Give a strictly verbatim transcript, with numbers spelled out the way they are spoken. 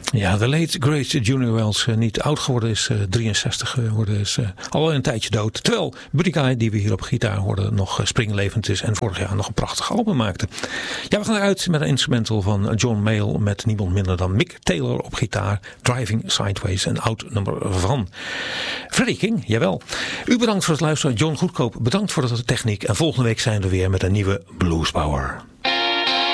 Ja, de late great Junior Wells uh, niet oud geworden is, uh, drieënzestig geworden is, uh, al een tijdje dood. Terwijl Buddy Guy, die we hier op gitaar hoorden, nog uh, springlevend is en vorig jaar nog een prachtig album maakte. Ja, we gaan eruit met een instrumental van John Mayall met niemand minder dan Mick Taylor op gitaar. Driving Sideways, een oud nummer van Freddie King, jawel. U bedankt voor het luisteren. John Goedkoop, bedankt voor de techniek. En volgende week zijn we weer met een nieuwe Blues Power.